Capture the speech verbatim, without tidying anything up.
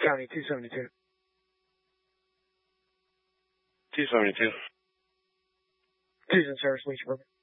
County two seventy-two. two seventy-two. Two's in service, Lee Suburban.